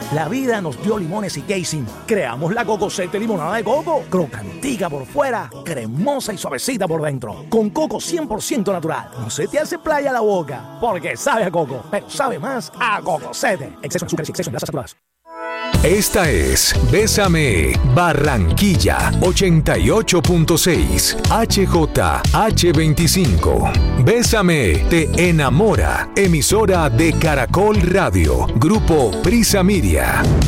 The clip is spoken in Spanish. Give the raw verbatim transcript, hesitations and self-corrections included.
La vida nos dio limones y casing. Creamos la Cocosete limonada de coco. Crocantica por fuera, cremosa y suavecita por dentro. Con coco cien por ciento natural. No se te hace playa la boca, porque sabe a coco, pero sabe más a Cocosete. Exceso de azúcar y exceso de grasas saturadas. Esta es Bésame Barranquilla ochenta y ocho punto seis H J H veinticinco. Bésame te enamora. Emisora de Caracol Radio. Grupo Prisa Media.